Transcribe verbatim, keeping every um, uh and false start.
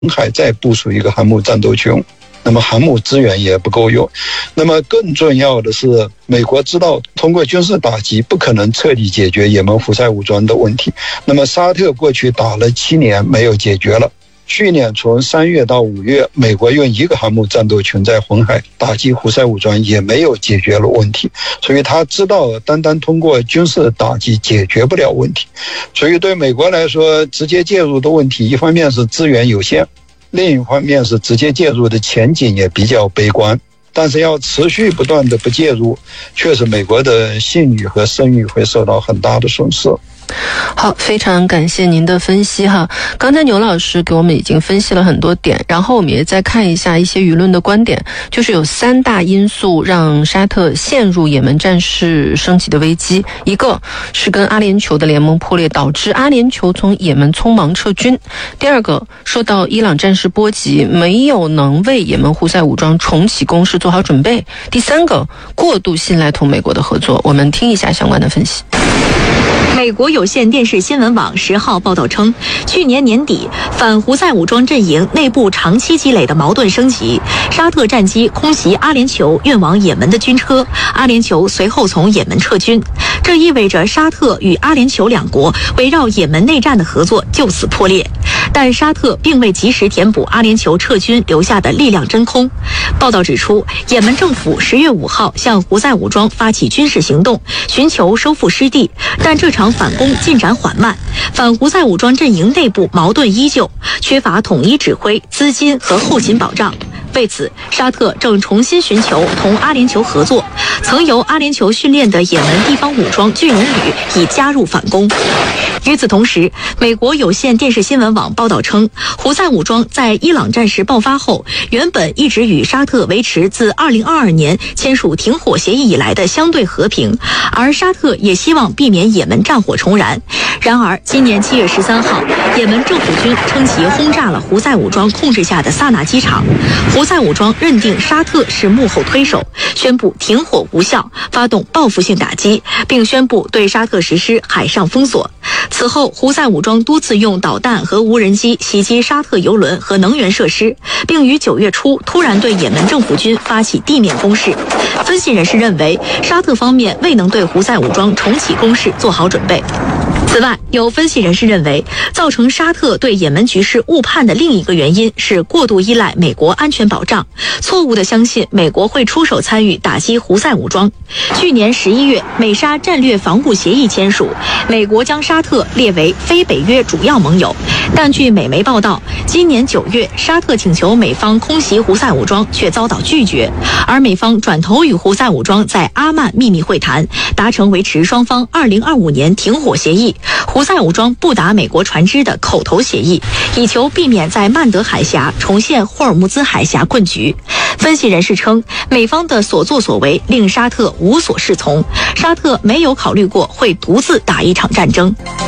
海再部署一个航母战斗群，那么航母资源也不够用。那么更重要的是，美国知道通过军事打击不可能彻底解决也门胡塞武装的问题，那么沙特过去打了七年没有解决了，去年从三月到五月，美国用一个航母战斗群在红海打击胡塞武装也没有解决了问题，所以他知道单单通过军事打击解决不了问题。所以对美国来说，直接介入的问题，一方面是资源有限，另一方面是直接介入的前景也比较悲观。但是要持续不断的不介入，确实美国的信誉和声誉会受到很大的损失。 好，非常感谢您的分析哈。刚才牛老师给我们已经分析了很多点，然后我们也再看一下一些舆论的观点，就是有三大因素让沙特陷入也门战事升级的危机。一个是跟阿联酋的联盟破裂，导致阿联酋从也门匆忙撤军；第二个，受到伊朗战事波及，没有能为也门胡塞武装重启攻势做好准备；第三个，过度信赖同美国的合作。我们听一下相关的分析。 美国有线电视新闻网十号报道称，去年年底，反胡塞武装阵营内部长期积累的矛盾升级，沙特战机空袭阿联酋运往也门的军车，阿联酋随后从也门撤军。这意味着沙特与阿联酋两国围绕也门内战的合作就此破裂。但沙特并未及时填补阿联酋撤军留下的力量真空。报道指出，也门政府十月五号向胡塞武装发起军事行动，寻求收复失地，但这场反攻进展缓慢，反胡塞武装阵营内部矛盾依旧，缺乏统一指挥、资金和后勤保障。为此，沙特正重新寻求同阿联酋合作。曾由阿联酋训练的也门地方武装巨龙旅已加入反攻。与此同时，美国有线电视新闻网报道称，胡塞武装在伊朗战事爆发后，原本一直与沙特维持自二零二二年签署停火协议以来的相对和平，而沙特也希望避免也门战火重燃。然而，今年七月十三号，也门政府军称其轰炸了胡塞武装控制下的萨那机场。胡塞武装认定沙特是幕后推手，宣布停火无效，发动报复性打击，并宣布对沙特实施海上封锁。此后，胡塞武装多次用导弹和无人机袭击沙特油轮和能源设施，并于九月初突然对也门政府军发起地面攻势。分析人士认为，沙特方面未能对胡塞武装重启攻势做好准备。此外，有分析人士认为，造成沙特对也门局势误判的另一个原因是过度依赖美国安全保障，错误地相信美国会出手参与打击胡塞武装。去年十一月，美沙战略防务协议签署，美国将沙特列为非北约主要盟友。但据美媒报道，今年九月，沙特请求美方空袭胡塞武装，却遭到拒绝，而美方转头与胡塞武装在阿曼秘密会谈，达成维持双方二零二五年停火协议，胡塞武装不打美国船只的口头协议，以求避免在曼德海峡重现霍尔木兹海峡困局。分析人士称，美方的所作所为令沙特无所适从，沙特没有考虑过会独自打一场战争。